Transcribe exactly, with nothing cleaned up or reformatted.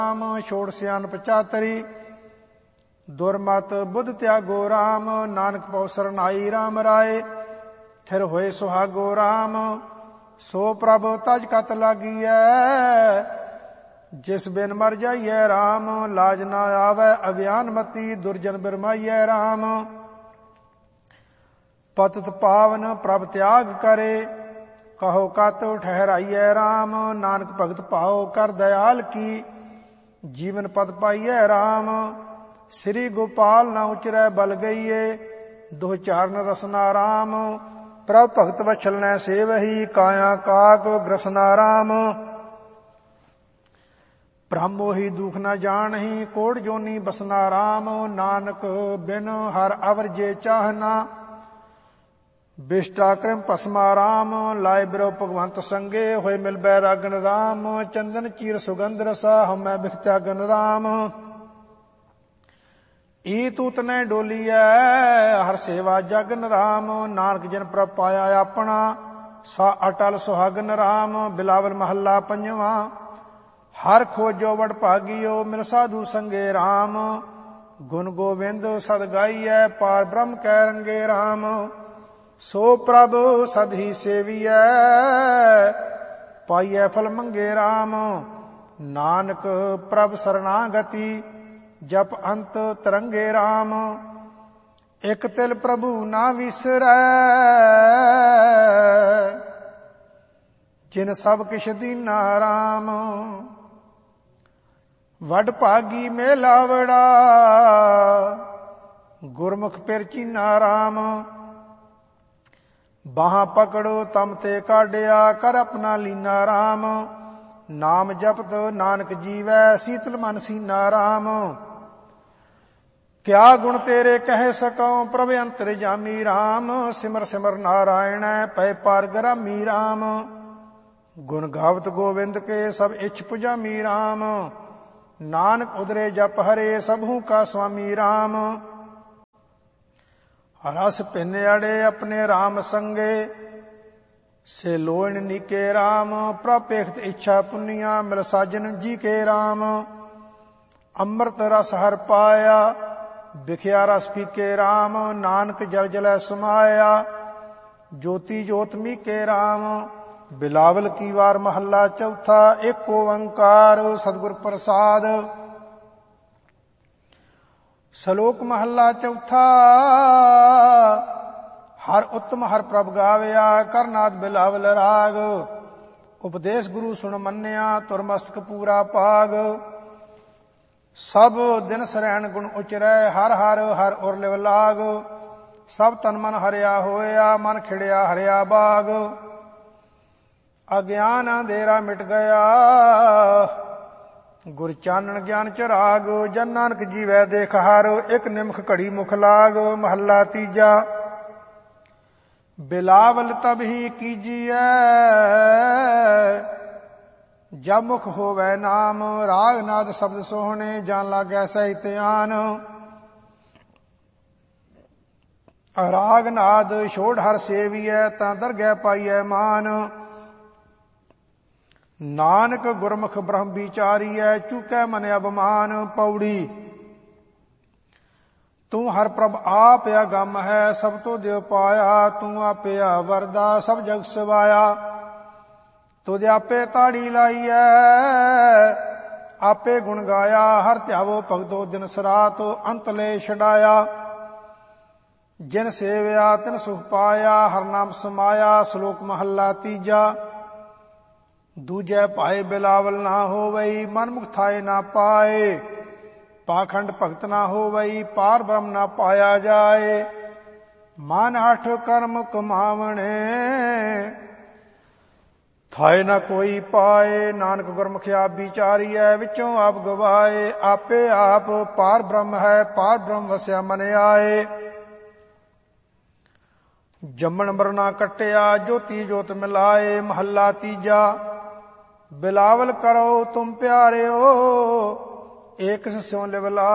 राम छोड़ सियानप चातरी दुरमत बुध त्यागो राम नानक पौ सरनाई राम राय थिर होए सुहागो राम सो प्रभ तज कत लागिए जिस बिन मर जाइए राम लाज ना आवे अज्ञान मती दुर्जन बिरमाइए राम पतित पावन प्रभ त्याग करे कहो कत ठहराइए राम नानक भगत पाओ कर दयाल की जीवन पद पाइए राम श्री गोपाल न उचरै बल गईए दुह चारण रसना राम प्रभ भगत वछल न सेवही काया काक ग्रसना राम ब्रह्मोहि दुख न जानही कोट जोनी बसना राम नानक बिन हर अवर जे चाहना बिष्टा क्रम पसमा राम लाए बिरो भगवंत संगे होए मिल बैरागन राम चंदन चीर सुगंध रसा हमै बिख्त्यागन राम ई तूत ने डोलिया हर सेवा जगन राम नानक जन प्रभ पाया अपना सा अटल सुहागन राम बिलावल महला पंजवा हर खोजो वड भागियो मिल साधु संगे राम गुण गोविंद सद गाइए पार ब्रह्म कै रंगे राम सो प्रभ सद ही सेविए पाइए फल मंगे राम नानक प्रभ शरणागति जप अंत तरंगे राम एक तिल प्रभु ना विसरै जिन सब किश दीना राम वड भागी मेलावड़ा गुरमुख पिर चीना राम बाहां पकड़ो तम ते काढ़िया कर अपना लीना राम नाम जपत नानक जीवै शीतल मन सीना राम क्या गुण तेरे कह सकूं प्रभ अंतर जामी राम सिमर सिमर नारायण पै पार ग्रामी राम गुण गावत गोविंद के सब इच्छ पुजामी राम नानक उदरे जप हरे सबहू का स्वामी राम रस पिन अड़े अपने राम संगे से लोण निके राम प्रपेखत इच्छा पुनिया मिल साजन जी के राम अमृत रस हर पाया बिखया रस फीके राम नानक जल जल समाया ज्योति ज्योतमी के राम बिलावल की वार महला चौथा एक ओंकार सतगुर प्रसाद सलोक महला चौथा हर उत्तम हर प्रभ गावया करनाथ बिलावल राग उपदेश गुरु सुन मन्या तुर मस्तक पूरा पाग सब दिन सरैन गुण उचरै हर हर हर उर लिव लाग सब तन मन हरिया होया मन खिड़िया हरिया बाग अज्ञान अंधेरा मिट गया गुर चानन ज्ञान चराग जन नानक जीवै देख हार एक निमख घड़ी मुख लाग महला तीजा बिलावल तब ही कीजिए जब मुख होवै नाम राग नाद शब्द सोहने जान लागै सहित्यान राग नाद छोड़ हर सेविए तां दरगह पाइए मान नानक गुरमुख ब्रह्म विचारीय चूकै मन अभिमान पौड़ी तू हर प्रभ आप अगम है सब तो देव पाया तू आपे वरदा सब जग सवाया तुझ आपे ताड़ी लाइय आपे गुण गाया हर ध्यावो भगतो दिन सरात अंत ले छड़ाया जिन सेवया तिन सुख पाया हर नाम समाया श्लोक महला तीजा दूजै पाए बिलावल ना होवई मन मुख थाए ना पाए पाखंड भगत ना होवई पार ब्रह्म ना पाया जाए मन आठ कर्म कमावणे थाए ना कोई पाए नानक गुरमुख आप विचारीय विचों आप गवाए आपे आप पार ब्रह्म है पार ब्रह्म वस्या मन आए जमन मरना कटिया ज्योति ज्योत मिलाए महला तीजा बिलावल करो तुम प्यारे हो एक स्यों लिवला